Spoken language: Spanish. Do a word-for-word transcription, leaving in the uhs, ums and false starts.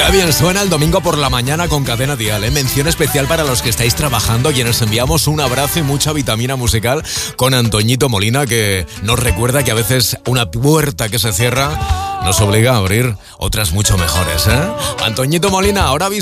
Qué bien suena el domingo por la mañana con Cadena Dial, ¿eh? Mención especial para los que estáis trabajando, y nos enviamos un abrazo y mucha vitamina musical con Antoñito Molina, que nos recuerda que a veces una puerta que se cierra nos obliga a abrir otras mucho mejores, ¿eh? Antoñito Molina, ahora aviso.